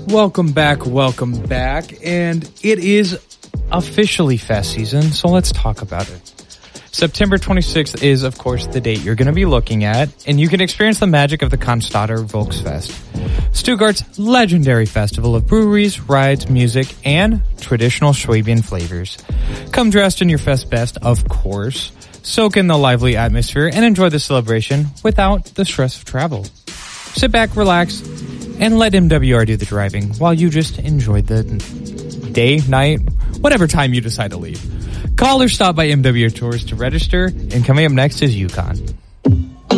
Welcome back. And it is officially fest season, so let's talk about it. September 26th is, of course, the date you're going to be looking at, and you can experience the magic of the Cannstatter Volksfest, Stuttgart's legendary festival of breweries, rides, music, and traditional Swabian flavors. Come dressed in your fest best, of course. Soak in the lively atmosphere and enjoy the celebration without the stress of travel. Sit back, relax, and let MWR do the driving while you just enjoy the day, night, whatever time you decide to leave. Call or stop by MWR Tours to register, and coming up next is Yukon.